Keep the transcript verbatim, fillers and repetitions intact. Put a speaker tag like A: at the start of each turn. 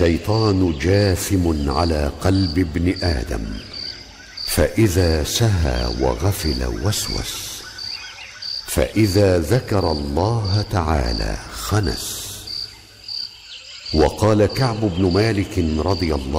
A: الشيطان جاثم على قلب ابن آدم، فإذا سهى وغفل وسوس، فإذا ذكر الله تعالى خنس. وقال كعب بن مالك رضي الله